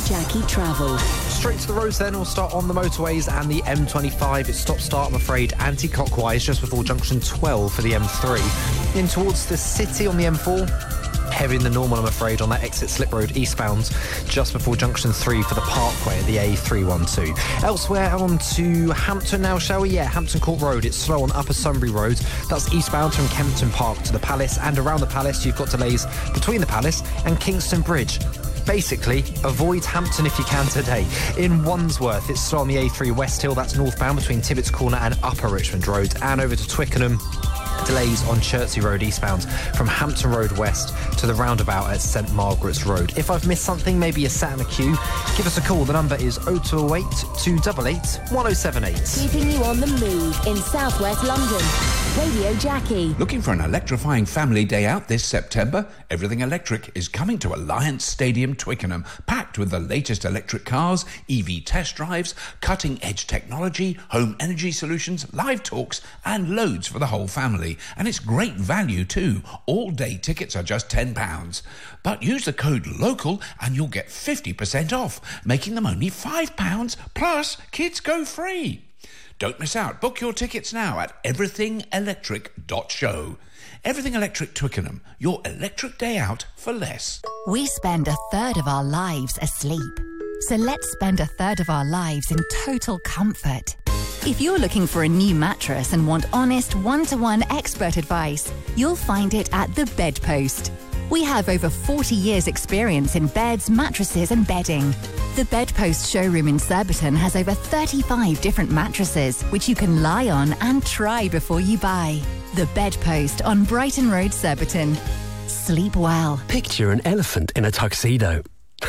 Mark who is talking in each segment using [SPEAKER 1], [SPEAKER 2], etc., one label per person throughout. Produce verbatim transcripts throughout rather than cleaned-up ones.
[SPEAKER 1] Jackie Travel.
[SPEAKER 2] Straight to the roads then, we'll start on the motorways and the M twenty-five. It's stop-start, I'm afraid, anti-clockwise just before junction twelve for the M three. In towards the city on the M four, heavier than normal, I'm afraid, on that exit slip road eastbound just before junction three for the Parkway at the A three twelve. Elsewhere, on to Hampton now, shall we? Yeah, Hampton Court Road. It's slow on Upper Sunbury Road. That's eastbound from Kempton Park to the Palace, and around the Palace you've got delays between the Palace and Kingston Bridge. Basically, avoid Hampton if you can today. In Wandsworth, it's slow on the A three West Hill. That's northbound between Tibbets Corner and Upper Richmond Road. And over to Twickenham, delays on Chertsey Road eastbound from Hampton Road West to the roundabout at St Margaret's Road. If I've missed something, maybe you're sat in a queue, give us a call. The number is oh two oh eight, two eight eight, one oh seven eight.
[SPEAKER 1] Keeping you on the move in southwest London. Radio Jackie.
[SPEAKER 3] Looking for an electrifying family day out this September? Everything Electric is coming to Alliance Stadium, Twickenham, packed with the latest electric cars, E V test drives, cutting-edge technology, home energy solutions, live talks, and loads for the whole family. And it's great value too. All-day tickets are just ten pounds. But use the code LOCAL and you'll get fifty percent off, making them only five pounds, plus kids go free. Don't miss out. Book your tickets now at everything electric dot show. Everything Electric Twickenham, your electric day out for less.
[SPEAKER 4] We spend a third of our lives asleep. So let's spend a third of our lives in total comfort. If you're looking for a new mattress and want honest, one-to-one expert advice, you'll find it at The Bedpost. We have over forty years experience in beds, mattresses and bedding. The Bedpost showroom in Surbiton has over thirty-five different mattresses, which you can lie on and try before you buy. The Bedpost on Brighton Road, Surbiton. Sleep well.
[SPEAKER 5] Picture an elephant in a tuxedo.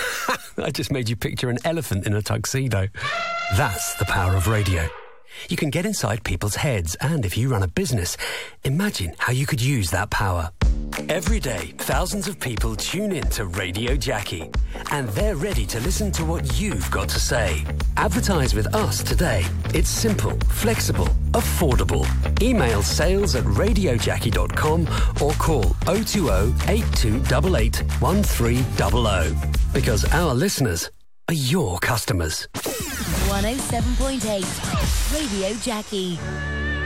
[SPEAKER 5] I just made you picture an elephant in a tuxedo. That's the power of radio. You can get inside people's heads, and if you run a business, imagine how you could use that power. Every day, thousands of people tune in to Radio Jackie, and they're ready to listen to what you've got to say. Advertise with us today. It's simple, flexible, affordable. Email sales at radio jackie dot com or call oh two oh, eight two eight eight, one three zero zero. Because our listeners are your customers.
[SPEAKER 1] one oh seven point eight Radio Jackie.